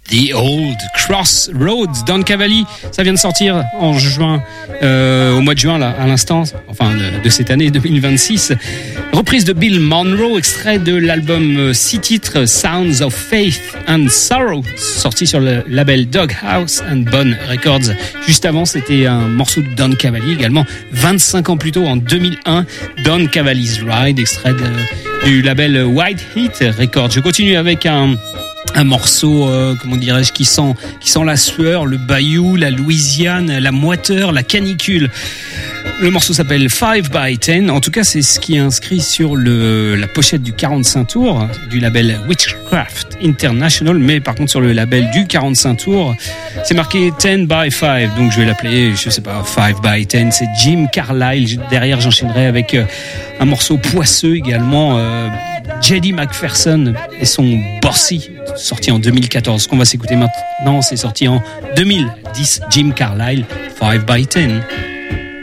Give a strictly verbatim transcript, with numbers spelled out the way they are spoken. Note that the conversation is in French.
The Old Crossroads, Don Cavalli, ça vient de sortir en juin, euh, au mois de juin là, à l'instant, enfin de, de cette année deux mille vingt-six. Reprise de Bill Monroe, extrait de l'album euh, six titres Sounds of Faith and Sorrow, sorti sur le label Doghouse and Bone Records. Juste avant, c'était un morceau de Don Cavalli, également vingt-cinq ans plus tôt, en deux mille un, Don Cavalli's Ride, extrait de, du label White Heat Records. Je continue avec un un morceau, euh, comment dirais-je, qui sent, qui sent la sueur, le bayou, la Louisiane, la moiteur, la canicule. Le morceau s'appelle five by ten. En tout cas, c'est ce qui est inscrit sur le, la pochette du quarante-cinq tours du label Witchcraft International. Mais par contre, sur le label du quarante-cinq tours, c'est marqué ten by five. Donc, je vais l'appeler, je sais pas, five by ten. C'est Jim Carlyle. Derrière, j'enchaînerai avec euh, un morceau poisseux également. Euh, J D McPherson et son Bossy, sorti en deux mille quatorze. Ce qu'on va s'écouter maintenant, c'est sorti en deux mille dix. Jim Carlyle, five by ten.